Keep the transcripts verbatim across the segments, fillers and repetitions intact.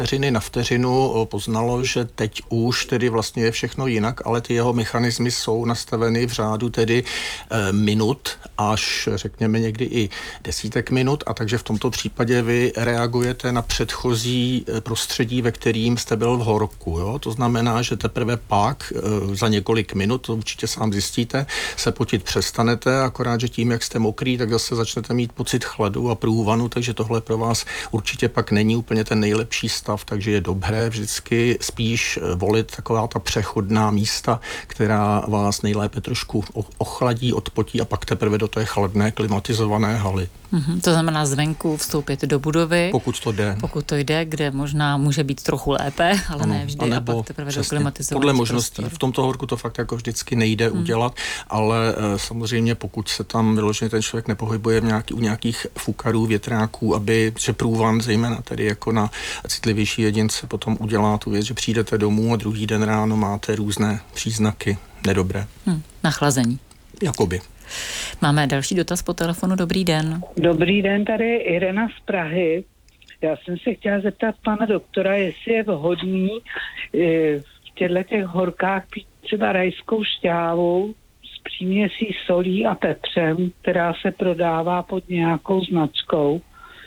vteřiny na vteřinu poznalo, že teď už tedy vlastně je všechno jinak, ale ty jeho mechanismy jsou nastaveny v řádu tedy e, minut až řekněme někdy i desítek minut, a takže v tomto případě vy reagujete na předchozí prostředí, ve kterým jste byl v horku. Jo? To znamená, že teprve pak e, za několik minut, to určitě sám zjistíte, se potit přestanete, akorát, že tím, jak jste mokrý, tak zase začnete mít pocit chladu a průvanu, takže tohle pro vás určitě pak není úplně ten nejlepší stav, takže je dobré vždycky spíš volit taková ta přechodná místa, která vás nejlépe trošku ochladí, odpotí a pak teprve do té chladné klimatizované haly. Mm-hmm, to znamená zvenku vstoupit do budovy. Pokud to jde. Pokud to jde, kde možná může být trochu lépe, ale ano, ne vždy, a pak teprve do klimatizovaného. Podle možností. V tomto horku to fakt jako vždycky nejde hmm. udělat, ale e, samozřejmě pokud se tam vyloženě ten člověk nepohybuje v nějaký, u nějakých fukarů, větráků, aby, že průvan, zejména tedy jako na citlivější jedince, potom udělá tu věc, že přijdete domů a druhý den ráno máte různé příznaky nedobré. Hmm. Nachlazení. Jakoby. Máme další dotaz po telefonu. Dobrý den. Dobrý den, tady je Irena z Prahy. Já jsem se chtěla zeptat pana doktora, jestli je vhodný e, v těchto těch horkách pít třeba rajskou šťávu s příměsí solí a pepřem, která se prodává pod nějakou značkou.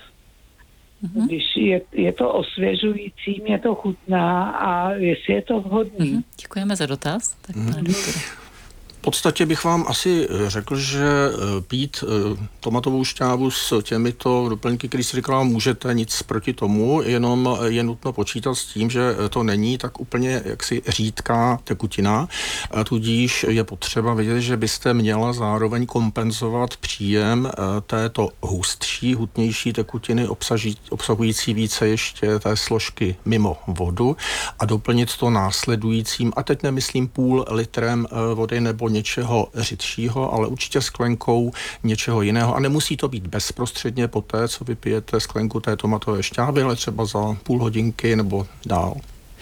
Mm-hmm. Když je, je to osvěžující, mě to chutná a jestli je to vhodný. Mm-hmm. Děkujeme za dotaz. Tak, mm-hmm. pane doktore. V podstatě bych vám asi řekl, že pít tomatovou šťávu s těmito doplňky, který si říkala, můžete, nic proti tomu, jenom je nutno počítat s tím, že to není tak úplně jaksi řídká tekutina, tudíž je potřeba vědět, že byste měla zároveň kompenzovat příjem této hustší, hutnější tekutiny obsaží, obsahující více ještě té složky mimo vodu a doplnit to následujícím, a teď nemyslím půl litrem vody nebo něčeho řidšího, ale určitě sklenkou něčeho jiného. A nemusí to být bezprostředně po té, co vypijete sklenku té tomatové šťávy, ale třeba za půl hodinky nebo dál.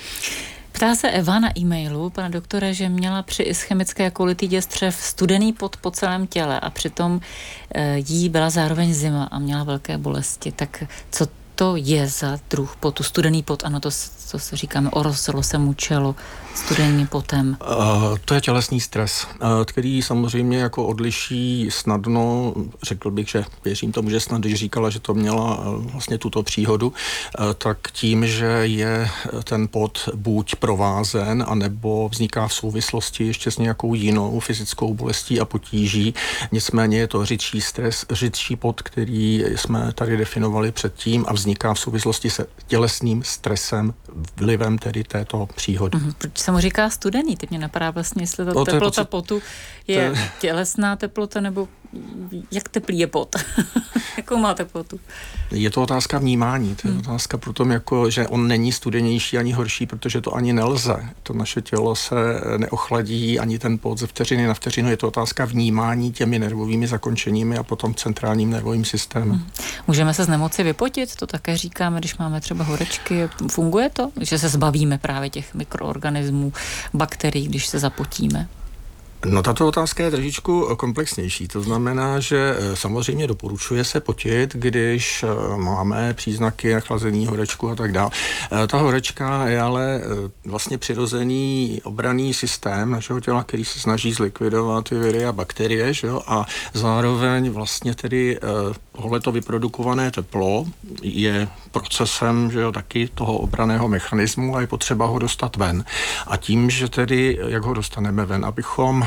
Ptá se Eva na e-mailu, pane doktore, že měla při ischemické kolitidě střev studený pot po celém těle a přitom e, jí byla zároveň zima a měla velké bolesti. Tak co to je za druh potu? Studený pot, ano, to, to se říkáme, orosilo se mu čelo studeným potem. Uh, to je tělesný stres, uh, který samozřejmě jako odliší snadno, řekl bych, že věřím tomu, že snad, když říkala, že to měla uh, vlastně tuto příhodu, uh, tak tím, že je ten pot buď provázen, anebo vzniká v souvislosti ještě s nějakou jinou fyzickou bolestí a potíží. Nicméně je to řidší stres, řidší pot, který jsme tady definovali předtím a vzniká v souvislosti se tělesným stresem, vlivem tedy této příhody. Mm-hmm. Proč se mu říká studený? Teď mě napadá vlastně, jestli ta no, teplota je potu je to... tělesná teplota, nebo jak teplý je pot? Jakou má teplotu? Je to otázka vnímání. To je hmm. otázka pro tom, jako, že on není studenější ani horší, protože to ani nelze. To naše tělo se neochladí, ani ten pot ze vteřiny na vteřinu. Je to otázka vnímání těmi nervovými zakončeními a potom centrálním nervovým systémem. Hmm. Můžeme se z nemoci vypotit? To také říkáme, když máme třeba horečky. Funguje to? Že se zbavíme právě těch mikroorganismů, bakterií, když se zapotíme? No, tato otázka je trošičku komplexnější. To znamená, že samozřejmě doporučuje se potit, když máme příznaky chlazení, horečku a tak dále. Ta horečka je ale vlastně přirozený obranný systém našeho těla, který se snaží zlikvidovat ty viry a bakterie, že jo? A zároveň vlastně tedy tohleto vyprodukované teplo je procesem, že jo, taky toho obranného mechanismu a je potřeba ho dostat ven. A tím, že tedy, jak ho dostaneme ven, abychom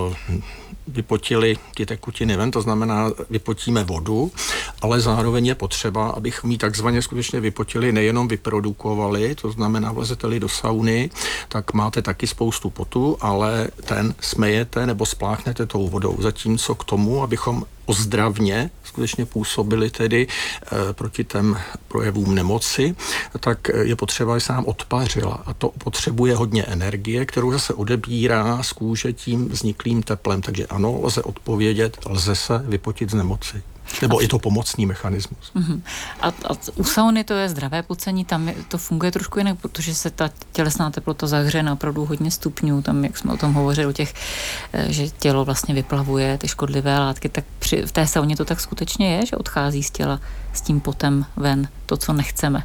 vypotili ty tekutiny ven, to znamená, vypotíme vodu, ale zároveň je potřeba, abychom ji takzvaně skutečně vypotili, nejenom vyprodukovali, to znamená, vlezete-li do sauny, tak máte taky spoustu potu, ale ten smejete nebo spláchnete tou vodou, zatímco k tomu, abychom ozdravně skutečně působili tedy e, proti těm projevům nemoci, tak je potřeba, aby se nám odpařila. A to potřebuje hodně energie, kterou zase odebírá z kůže tím vzniklým teplem. Takže ano, lze odpovědět, lze se vypotit z nemoci. Nebo je to pomocný mechanismus. Uh-huh. A, a u sauny to je zdravé pocení, tam je, to funguje trošku jinak, protože se ta tělesná teplota zahřeje na opravdu hodně stupňů, tam, jak jsme o tom hovořili, o těch, že tělo vlastně vyplavuje ty škodlivé látky, tak při, v té sauně to tak skutečně je, že odchází z těla s tím potem ven to, co nechceme.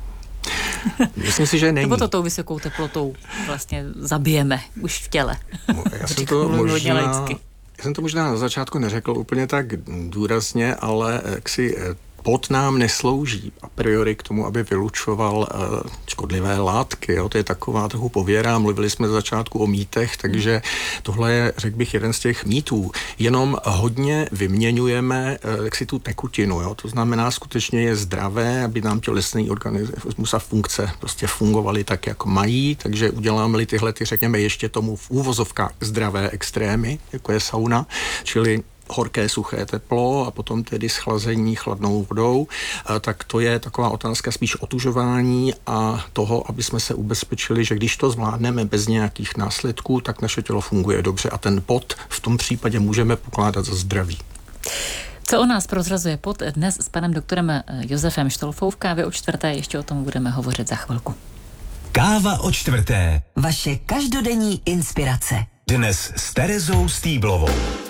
Myslím si, že není. Nebo to tou vysokou teplotou vlastně zabijeme už v těle. Já jsem to možná... Já jsem to možná na začátku neřekl úplně tak důrazně, ale jaksi pot nám neslouží a priori k tomu, aby vylučoval uh, škodlivé látky. Jo? To je taková trochu pověra. Mluvili jsme z začátku o mýtech, takže tohle je, řekl bych, jeden z těch mýtů. Jenom hodně vyměňujeme uh, jaksi tu tekutinu. Jo? To znamená, skutečně je zdravé, aby nám tělesný organismus a funkce prostě fungovaly tak, jak mají, takže uděláme-li tyhle, ty, řekněme, ještě tomu v úvozovkách zdravé extrémy, jako je sauna, čili horké, suché teplo a potom tedy schlazení chladnou vodou, tak to je taková otázka spíš otužování a toho, aby jsme se ubezpečili, že když to zvládneme bez nějakých následků, tak naše tělo funguje dobře a ten pot v tom případě můžeme pokládat za zdravý. Co o nás prozrazuje pot dnes s panem doktorem Josefem Štolfou v Kávě o čtvrté, ještě o tom budeme hovořit za chvilku. Káva o čtvrté. Vaše každodenní inspirace. Dnes s Terezou Stýblovou.